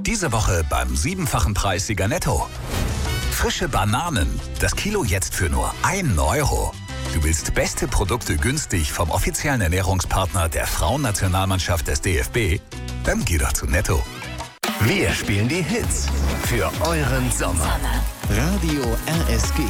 Diese Woche beim 7-fachen Preissieger Netto. Frische Bananen, das Kilo jetzt für nur 1 Euro. Du willst beste Produkte günstig vom offiziellen Ernährungspartner der Frauennationalmannschaft des DFB? Dann geh doch zu Netto. Wir spielen die Hits für euren Sommer. Radio RSG.